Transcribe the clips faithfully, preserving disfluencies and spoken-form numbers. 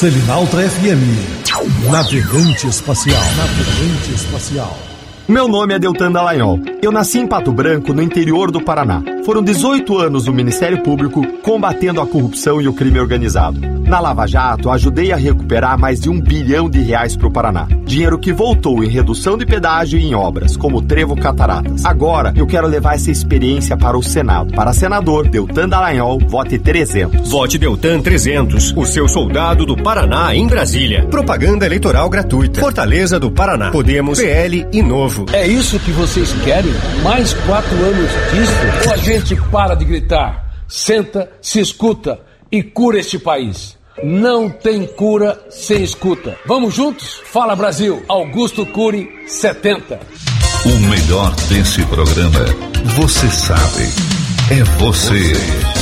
Selinalta F M, navegante espacial, navegante espacial. Meu nome é Deltan Dallagnol. Eu nasci em Pato Branco, no interior do Paraná. Foram dezoito anos no Ministério Público combatendo a corrupção e o crime organizado. Na Lava Jato, ajudei a recuperar mais de um bilhão de reais para o Paraná. Dinheiro que voltou em redução de pedágio e em obras, como o Trevo Cataratas. Agora, eu quero levar essa experiência para o Senado. Para senador, Deltan Dallagnol, vote trezentos. Vote Deltan trezentos, o seu soldado do Paraná em Brasília. Propaganda eleitoral gratuita. Fortaleza do Paraná. Podemos, P L e Novo. É isso que vocês querem? Mais quatro anos disso? Ou a gente para de gritar, senta, se escuta e cura este país? Não tem cura sem escuta. Vamos juntos? Fala Brasil, Augusto Cury setenta. O melhor desse programa, você sabe, é você.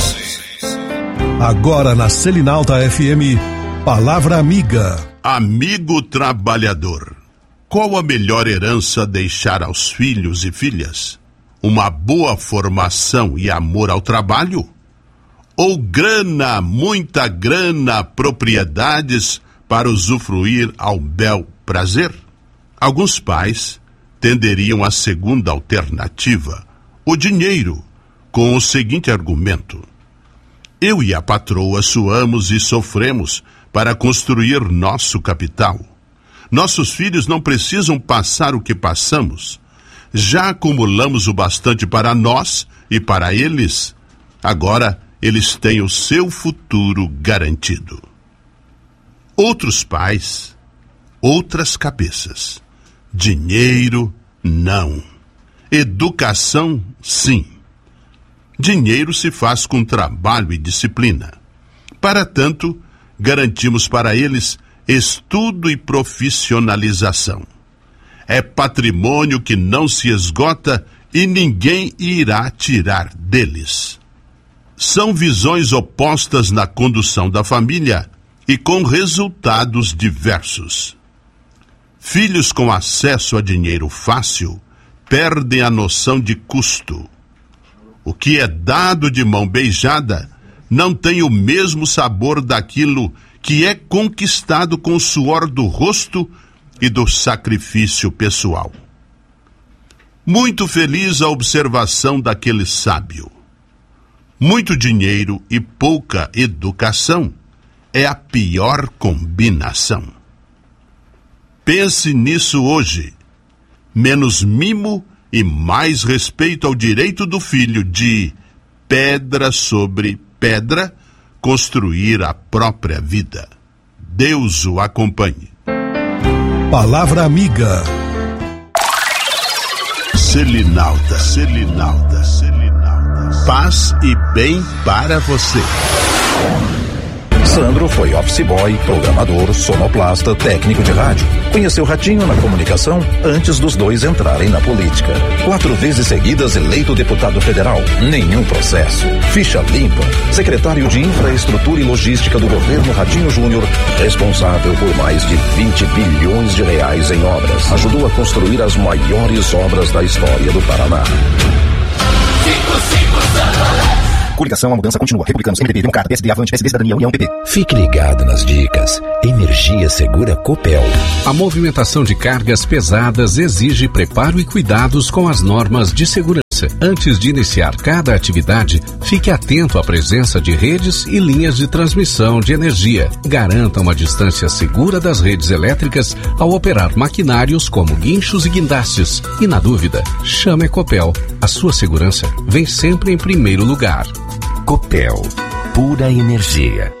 Agora na Selinalta F M, Palavra Amiga. Amigo trabalhador. Qual a melhor herança deixar aos filhos e filhas? Uma boa formação e amor ao trabalho? Ou grana, muita grana, propriedades para usufruir ao bel prazer? Alguns pais tenderiam à segunda alternativa, o dinheiro, com o seguinte argumento: eu e a patroa suamos e sofremos para construir nosso capital. Nossos filhos não precisam passar o que passamos. Já acumulamos o bastante para nós e para eles. Agora, eles têm o seu futuro garantido. Outros pais, outras cabeças. Dinheiro, não. Educação, sim. Dinheiro se faz com trabalho e disciplina. Para tanto, garantimos para eles estudo e profissionalização. É patrimônio que não se esgota e ninguém irá tirar deles. São visões opostas na condução da família e com resultados diversos. Filhos com acesso a dinheiro fácil perdem a noção de custo. O que é dado de mão beijada não tem o mesmo sabor daquilo que é conquistado com o suor do rosto e do sacrifício pessoal. Muito feliz a observação daquele sábio. Muito dinheiro e pouca educação é a pior combinação. Pense nisso hoje. Menos mimo e mais respeito ao direito do filho de, pedra sobre pedra, construir a própria vida. Deus o acompanhe. Palavra Amiga. Selinalta, Selinalta, Selinalta. Paz e bem para você. Sandro foi office boy, programador, sonoplasta, técnico de rádio. Conheceu Ratinho na comunicação antes dos dois entrarem na política. Quatro vezes seguidas eleito deputado federal. Nenhum processo. Ficha limpa. Secretário de Infraestrutura e Logística do governo Ratinho Júnior, responsável por mais de vinte bilhões de reais em obras. Ajudou a construir as maiores obras da história do Paraná. cinco, cinco, Sandro. Coligação, a mudança continua. Republicanos, M D B, Democrata, P S D, Avante, P S D, Cidadania, União, P P. Fique ligado nas dicas. Energia Segura Copel. A movimentação de cargas pesadas exige preparo e cuidados com as normas de segurança. Antes de iniciar cada atividade, fique atento à presença de redes e linhas de transmissão de energia. Garanta uma distância segura das redes elétricas ao operar maquinários como guinchos e guindastes. E na dúvida, chame a Copel. A sua segurança vem sempre em primeiro lugar. Copel, pura energia.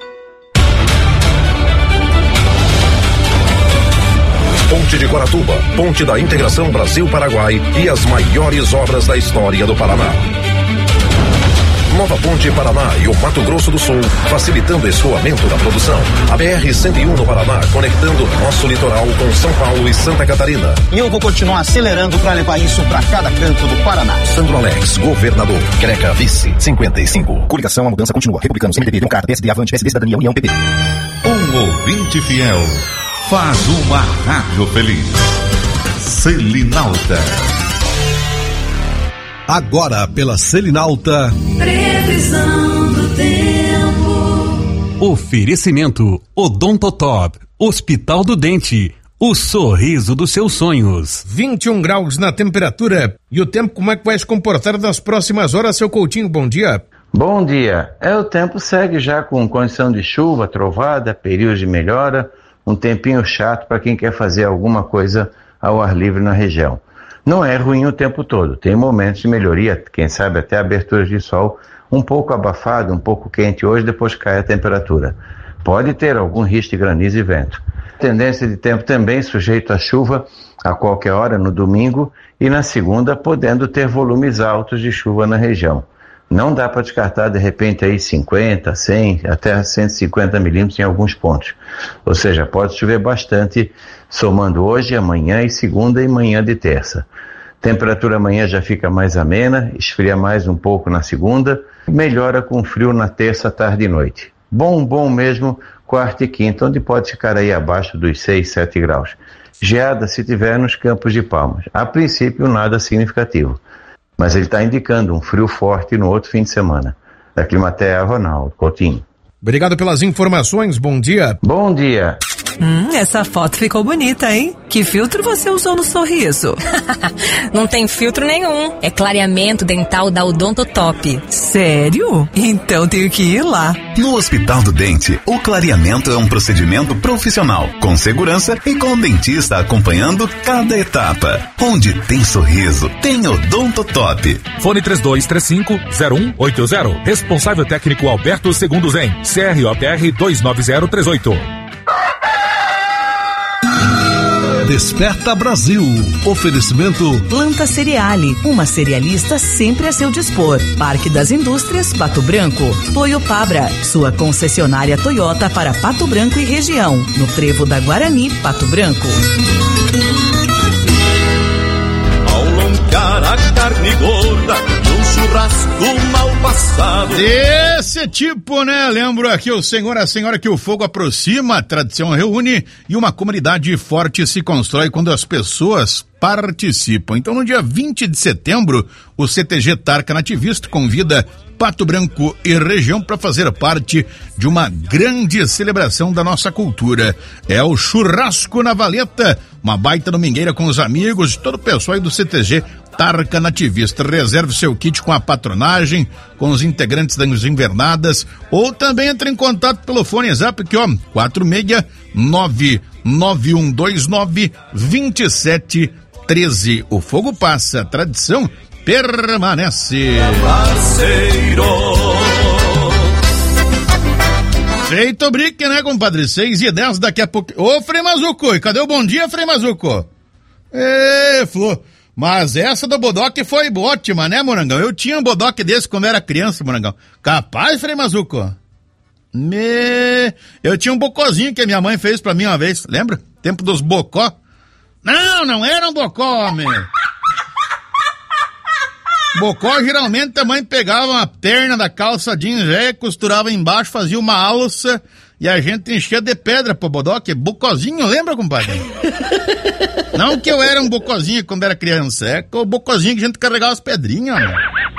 Ponte de Guaratuba, Ponte da Integração Brasil-Paraguai e as maiores obras da história do Paraná. Nova Ponte Paraná e o Mato Grosso do Sul, facilitando o escoamento da produção. A B R cento e um no Paraná, conectando nosso litoral com São Paulo e Santa Catarina. E eu vou continuar acelerando para levar isso para cada canto do Paraná. Sandro Alex, governador. Greca, vice, cinquenta e cinco. Coligação, a mudança continua. Republicanos, M D B, Democrata, P S D, Avante, P S D, Cidadania, União, P P. Um ouvinte fiel faz uma rádio feliz. Selinalta. Agora pela Selinalta. Previsão do tempo. Oferecimento Odontotop, Hospital do Dente, o sorriso dos seus sonhos. vinte e um graus na temperatura. E o tempo como é que vai se comportar nas próximas horas, seu Coutinho? Bom dia. Bom dia. É, o tempo segue já com condição de chuva, trovada, período de melhora, um tempinho chato para quem quer fazer alguma coisa ao ar livre na região. Não é ruim o tempo todo, tem momentos de melhoria, quem sabe até aberturas de sol, um pouco abafado, um pouco quente hoje, depois cai a temperatura. Pode ter algum risco de granizo e vento. Tendência de tempo também sujeito a chuva a qualquer hora no domingo e na segunda podendo ter volumes altos de chuva na região. Não dá para descartar de repente aí cinquenta, cem, até cento e cinquenta milímetros em alguns pontos. Ou seja, pode chover bastante somando hoje, amanhã e segunda e manhã de terça. Temperatura amanhã já fica mais amena, esfria mais um pouco na segunda, melhora com frio na terça, tarde e noite. Bom, bom mesmo, quarta e quinta, onde pode ficar aí abaixo dos seis, sete graus. Geada se tiver nos Campos de Palmas. A princípio nada significativo, mas ele está indicando um frio forte no outro fim de semana. Da Climatea, Ronaldo Coutinho. Obrigado pelas informações, bom dia. Bom dia. Hum, essa foto ficou bonita, hein? Que filtro você usou no sorriso? Não tem filtro nenhum. É clareamento dental da Odontotop. Sério? Então tenho que ir lá. No Hospital do Dente, o clareamento é um procedimento profissional, com segurança e com o dentista acompanhando cada etapa. Onde tem sorriso, tem Odontotop. Fone três dois três cinco, zero um oito zero. Responsável técnico Alberto Segundo Zen. C R O P R dois nove zero três oito. Desperta Brasil. Oferecimento Planta Cereale, uma cerealista sempre a seu dispor. Parque das Indústrias, Pato Branco. Toyo Pabra, sua concessionária Toyota para Pato Branco e região. No Trevo da Guarani, Pato Branco. Ao longar a carne gorda, num churrasco mal passado. Desse tipo, né? Lembro aqui o senhor, a senhora, que o fogo aproxima, a tradição reúne e uma comunidade forte se constrói quando as pessoas participam. Então, no dia vinte de setembro, o C T G Tarca Nativista convida Pato Branco e região para fazer parte de uma grande celebração da nossa cultura. É o Churrasco na Valeta, uma baita domingueira com os amigos, todo o pessoal aí do C T G Tarca Nativista. Reserve seu kit com a patronagem, com os integrantes das invernadas, ou também entre em contato pelo fone zap aqui, ó, quatro seis nove nove um dois nove dois sete um três. O fogo passa, a tradição permanece. Parceiro. Feito o brique, né, compadre? seis e dez daqui a pouco. Ô, Frei Mazuco, cadê o bom dia, Frei Mazuco? Ê, Flô. Mas essa do bodoque foi ótima, né, Morangão? Eu tinha um bodoque desse quando era criança, Morangão. Capaz, Frei Mazuco? Me... Eu tinha um bocozinho que a minha mãe fez pra mim uma vez, lembra? Tempo dos bocó. Não, não era um bocó, meu. Bocó, geralmente a mãe pegava uma perna da calça jeans, é, costurava embaixo, fazia uma alça e a gente enchia de pedra pro bodoque. Bocozinho, lembra, compadre? Não que eu era um bocozinho quando era criança, é o bocozinho que a gente carregava as pedrinhas, meu.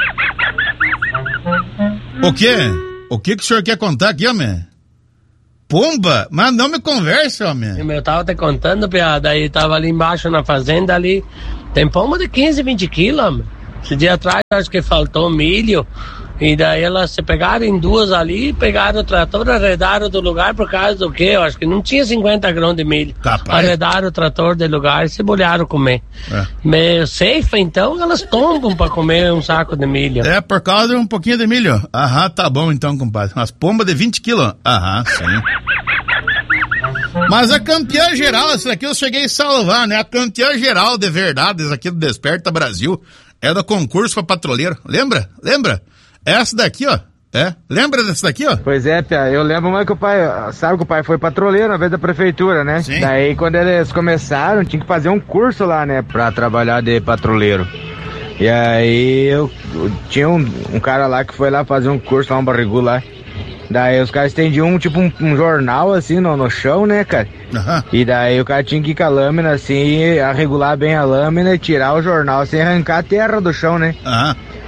O quê? O que que o senhor quer contar aqui, homem? Pomba? Mas não me conversa, homem. Eu tava te contando, piada, aí tava ali embaixo na fazenda ali, tem pomba de quinze, vinte quilos, homem. Esse dia atrás acho que faltou milho, e daí elas se pegaram em duas ali, pegaram o trator, arredaram do lugar por causa do quê? Eu acho que não tinha cinquenta grãos de milho. Capaz. Arredaram o trator do lugar e se bolharam comer. É. Meio safe, então elas tombam pra comer um saco de milho. É, por causa de um pouquinho de milho. Aham, tá bom então, compadre. Umas pombas de vinte quilos. Aham, sim. Mas a campeã geral, essa daqui eu cheguei a salvar, né? A campeã geral de verdades aqui do Desperta Brasil é do concurso pra patrulheiro. Lembra? Lembra? Essa daqui, ó. É? Lembra dessa daqui, ó? Pois é, Pia. Eu lembro mais que o pai... Sabe que o pai foi patrulheiro na vez da prefeitura, né? Sim. Daí, quando eles começaram, tinha que fazer um curso lá, né? Pra trabalhar de patrulheiro. E aí, eu, eu tinha um, um cara lá que foi lá fazer um curso lá, um barrigu lá. Daí os caras estendiam um, tipo um, um jornal assim no, no chão, né, cara? Uhum. E daí o cara tinha que ir com a lâmina assim, a regular bem a lâmina e tirar o jornal sem arrancar a terra do chão, né? Uhum.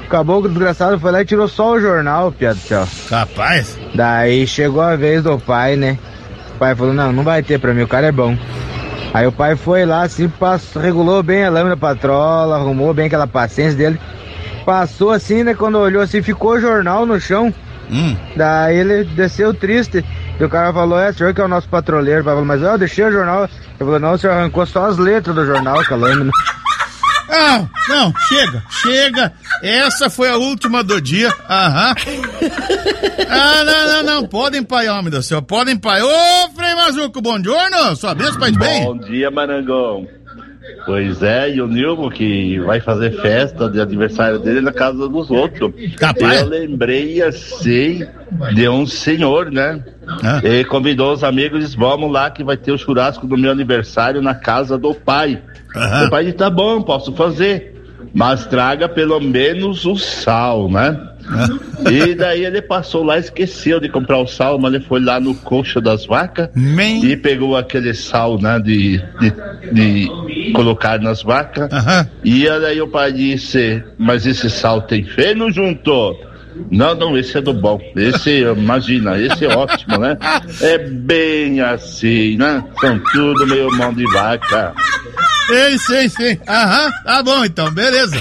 O caboclo desgraçado foi lá e tirou só o jornal, piada do céu. Capaz. Daí chegou a vez do pai, né? O pai falou, não, não vai ter pra mim, o cara é bom. Aí o pai foi lá, assim, passou, regulou bem a lâmina patrola, arrumou bem aquela paciência dele. Passou assim, né, quando olhou assim, ficou o jornal no chão. Hum. Daí ele desceu triste. E o cara falou, é, o senhor que é o nosso patrulheiro. O pai falou, mas eu deixei o jornal. Ele falou, não, o senhor arrancou só as letras do jornal com a lâmina. Ah, não, chega, chega. Essa foi a última do dia. Aham. Ah, não, não, não. Podem, pai, homem do céu. Podem, pai. Ô, Frei Mazuco, bom giorno. Sua bênção, pai de bem? Bom dia, Marangão. Pois é, e o Nilmo que vai fazer festa de aniversário dele na casa dos outros. Capaz. Eu lembrei assim de um senhor, né? Ah. Ele convidou os amigos e disse, vamos lá que vai ter o churrasco do meu aniversário na casa do pai. Uhum. O pai disse, tá bom, posso fazer, mas traga pelo menos o sal, né? Uhum. E daí ele passou lá, esqueceu de comprar o sal, mas ele foi lá no coxo das vacas Man. e pegou aquele sal, né, de, de, de colocar nas vacas. Uhum. E aí o pai disse, mas esse sal tem feno junto? Não, não, esse é do bom. Esse, imagina, esse é ótimo, né? É bem assim, né? São tudo meio mão de vaca. Sim, sim, sim. Aham, tá bom então, beleza.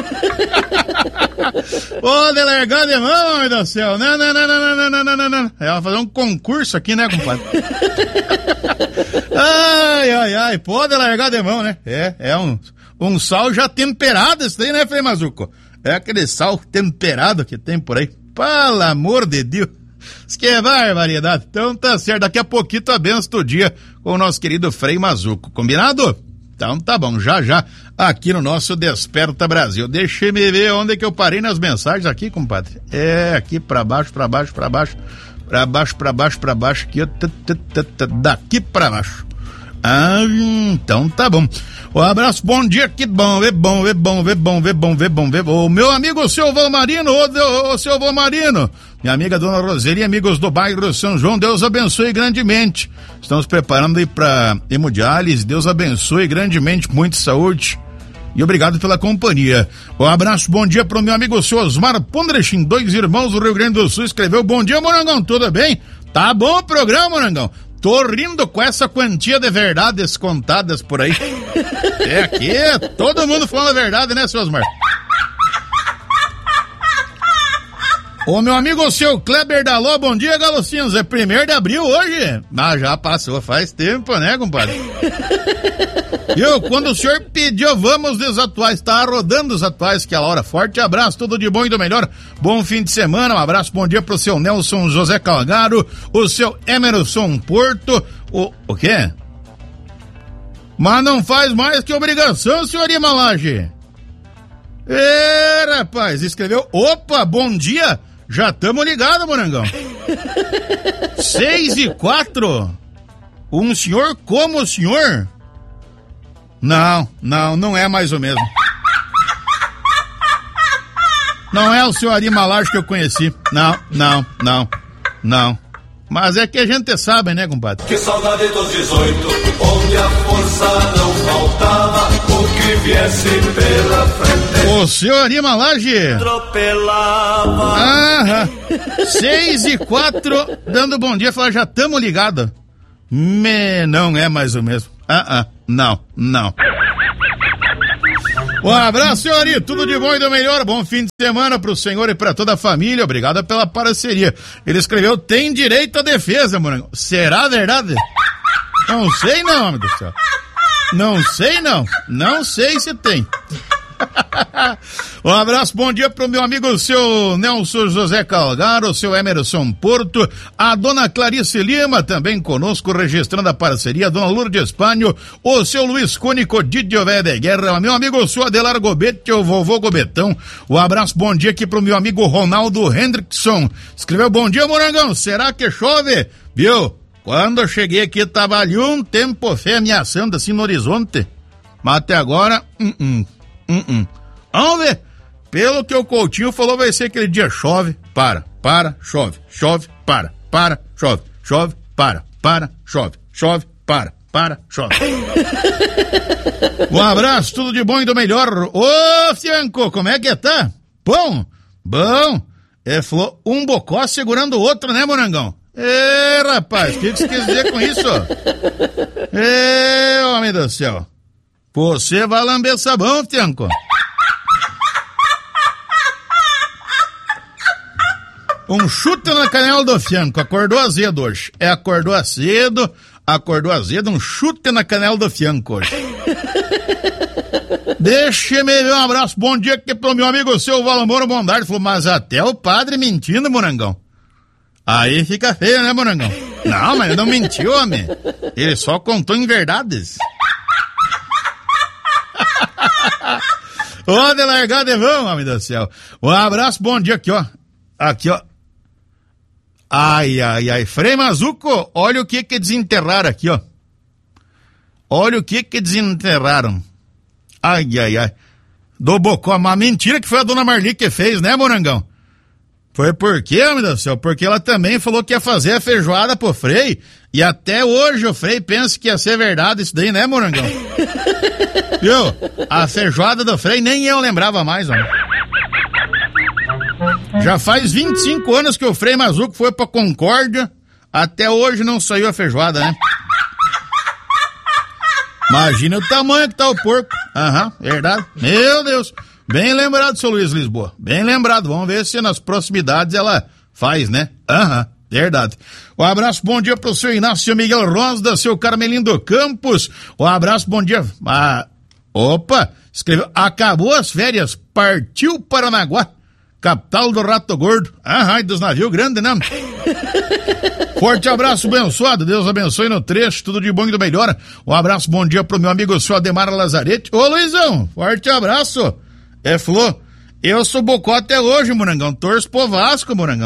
Ô, delegado de mão, meu Deus do céu. Não, não, não, não, não, não, não, não, não. É, vai fazer um concurso aqui, né, compadre? Ai, ai, ai. Pô, delegado de mão, né? É, é um, um sal já temperado esse aí, né, Frei Mazuco? É aquele sal temperado que tem por aí. Pelo amor de Deus. Isso que é barbaridade. Então tá certo. Daqui a pouquinho a benção do dia com o nosso querido Frei Mazuco. Combinado? Então tá bom. Já, já. Aqui no nosso Desperta Brasil. Deixa eu ver onde é que eu parei nas mensagens aqui, compadre. É, aqui pra baixo, pra baixo, pra baixo. Pra baixo, pra baixo, pra baixo. Aqui, daqui pra baixo. Ah, então tá bom. Um abraço, bom dia, que bom, vê bom, vê bom, vê bom, vê bom, vê bom, vê bom. O meu amigo, o seu Valmarino, ô, ô, seu Valmarino, minha amiga Dona Roseli, amigos do bairro São João, Deus abençoe grandemente. Estamos preparando aí pra hemodiálise, Deus abençoe grandemente, muita saúde. E obrigado pela companhia. Um abraço, bom dia pro meu amigo, o seu Osmar Pondrechin, dois irmãos do Rio Grande do Sul, escreveu, bom dia, Morangão, tudo bem? Tá bom o programa, Morangão? Tô rindo com essa quantia de verdades contadas por aí. É aqui, todo mundo falando a verdade, né, seu Osmar? Ô, meu amigo, o seu Kleber Daló, bom dia, Galocinhos. É primeiro de abril hoje? Ah, já passou faz tempo, né, compadre? Eu, quando o senhor pediu, vamos dos atuais, tá rodando os atuais, que é a hora. Forte abraço, tudo de bom e do melhor. Bom fim de semana, um abraço, bom dia pro seu Nelson José Calgaro, o seu Emerson Porto, o... o quê? Mas não faz mais que obrigação, senhor Imalage. É, rapaz, escreveu, opa, bom dia, já tamo ligado, Morangão. Seis e quatro. Um senhor como o senhor? Não, não, não é mais o mesmo. Não é o senhor Ari Malage que eu conheci. Não, não, não, não. Mas é que a gente sabe, né, compadre? Que saudade dos dezoito, onde a força não faltava, o que viesse pela frente. O senhor Ari Malage atropelava. Aham. Seis e quatro, dando bom dia, falar, já tamo ligado. Me, não é mais o mesmo. Ah, ah, não, não. Um abraço, senhorita, tudo de bom e do melhor, bom fim de semana pro senhor e pra toda a família, obrigado pela parceria. Ele escreveu, tem direito à defesa, Morango. Será verdade? Não sei não, homem do céu. Não sei não, não sei se tem. Um abraço, bom dia pro meu amigo, o seu Nelson José Calgaro, o seu Emerson Porto, a dona Clarice Lima, também conosco, registrando a parceria, a dona Lourdes Espanho, o seu Luiz Cúnico, Didio Véia de Guerra, meu amigo, o seu Adelar Gobete, o vovô Gobetão. Um abraço, bom dia aqui pro meu amigo Ronaldo Hendrickson, escreveu, bom dia, Morangão, será que chove? Viu? Quando eu cheguei aqui, tava ali um tempo fé ameaçando assim no horizonte, mas até agora, hum, hum. Uh -uh. Vamos ver. Pelo que o Coutinho falou, vai ser aquele dia chove, para, para, chove, chove, para, para, chove, chove, para, para, chove, chove, para, para, chove. Um abraço, tudo de bom e do melhor. Ô, Fianco, como é que tá? Pão? Bom. Ele falou, um bocó segurando o outro, né, Morangão? Ê, rapaz, o que você quis dizer com isso? Ê, homem do céu. Você vai lamber sabão, Tianco. Um chute na canela do Fianco. Acordou azedo hoje. É, acordou azedo, acordou azedo, um chute na canela do Fianco hoje. Deixa-me ver um abraço, bom dia aqui pro meu amigo seu Valmoro Bondade. Falou, mas até o padre mentindo, Morangão. Aí fica feio, né, Morangão? Não, mas ele não mentiu, homem. Ele só contou em verdades. Ô, de largar de vão, homem do céu. Um abraço, bom dia aqui, ó. Aqui, ó. Ai, ai, ai. Frei Mazuco, olha o que que desenterraram aqui, ó. Olha o que que desenterraram. Ai, ai, ai. Do Bocó, uma mentira que foi a dona Marli que fez, né, Morangão? Foi por quê, homem do céu? Porque ela também falou que ia fazer a feijoada pro Frei, e até hoje o Frei pensa que ia ser verdade isso daí, né, Morangão? Viu? A feijoada do Frei nem eu lembrava mais, homem. Já faz vinte e cinco anos que o Frei Mazuco foi pra Concórdia, até hoje não saiu a feijoada, né? Imagina o tamanho que tá o porco. Aham, uhum, verdade. Meu Deus. Bem lembrado, seu Luiz Lisboa. Bem lembrado. Vamos ver se nas proximidades ela faz, né? Aham, uhum, verdade. Um abraço, bom dia pro seu Inácio Miguel Rosa, seu Carmelindo Campos. Um abraço, bom dia. Ah, opa, escreveu. Acabou as férias, partiu Paranaguá, capital do Rato Gordo. Aham, e dos navios grandes, né? Forte abraço, abençoado. Deus abençoe no trecho, tudo de bom e do melhor. Um abraço, bom dia pro meu amigo seu Ademar Lazarete. Ô, Luizão, forte abraço. É, Flô, eu sou Bocó até hoje, Morangão. Torço pro Vasco, Morangão.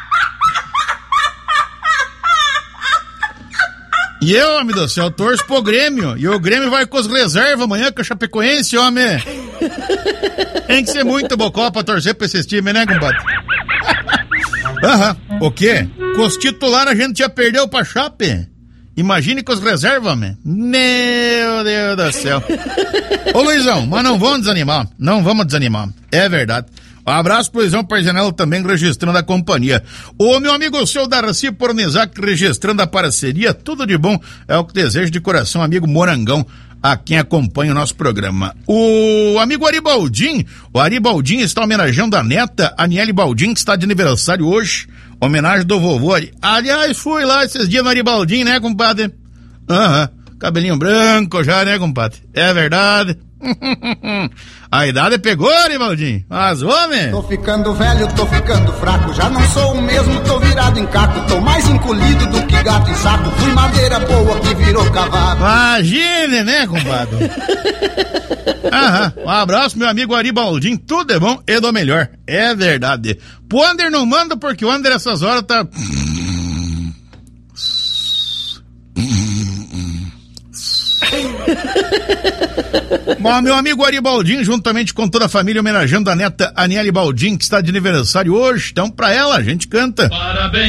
E eu, homem do céu, torço pro Grêmio. E o Grêmio vai com as reservas amanhã com a Chapecoense, homem. Tem que ser muito Bocó pra torcer pra esses times, né, compadre? Aham, o quê? Com os titulares a gente já perdeu pra Chape. Imagine com as reservas, man. Meu Deus do céu. Ô, Luizão, mas não vamos desanimar. Não vamos desanimar. É verdade. Um abraço pro Luizão Parzenello também registrando a companhia. O meu amigo seu Darcy Pornizac registrando a parceria. Tudo de bom. É o que desejo de coração, amigo Morangão, a quem acompanha o nosso programa. O amigo Ari Baldin, o Ari Baldin está homenageando a neta, a Aniele Baldin, que está de aniversário hoje. Homenagem do vovô Ari. Aliás, fui lá esses dias no Ari Baldin, né, compadre? Aham, uhum. Cabelinho branco já, né, compadre? É verdade. A idade pegou, Ari Baldin. Mas, homem... Tô ficando velho, tô ficando fraco, já não sou o mesmo, tô virado em caco, tô mais encolhido do que gato em saco, fui madeira boa que virou cavalo. Imagine, né, compadre? Aham, um abraço, meu amigo Ari Baldin, tudo é bom e do melhor, é verdade. Pro Ander não manda, porque o Ander essas horas tá... Bom, meu amigo Ari Baldin, juntamente com toda a família, homenageando a neta Aniele Baldin, que está de aniversário hoje. Então, pra ela, a gente canta. Parabéns.